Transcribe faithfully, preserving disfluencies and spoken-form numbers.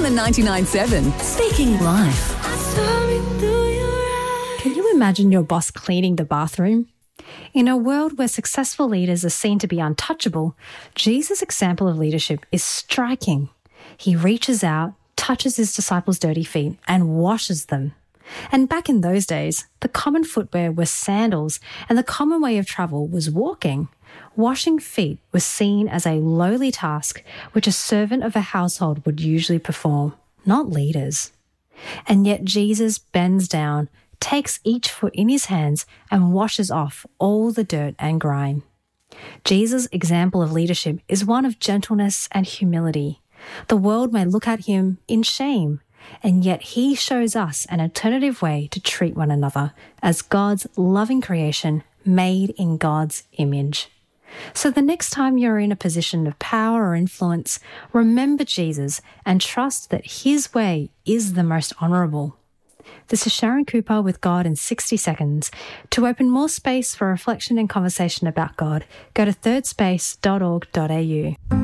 the ninety-nine point seven, speaking life. Can you imagine your boss cleaning the bathroom? In a world where successful leaders are seen to be untouchable, Jesus' example of leadership is striking. He reaches out, touches his disciples' dirty feet, and washes them. And back in those days, the common footwear was sandals, and the common way of travel was walking. Washing feet was seen as a lowly task which a servant of a household would usually perform, not leaders. And yet Jesus bends down, takes each foot in his hands, and washes off all the dirt and grime. Jesus' example of leadership is one of gentleness and humility. The world may look at him in shame, and yet he shows us an alternative way to treat one another as God's loving creation made in God's image. So the next time you're in a position of power or influence, remember Jesus and trust that his way is the most honourable. This is Sharon Cooper with God in sixty seconds. To open more space for reflection and conversation about God, go to third space dot org dot a u.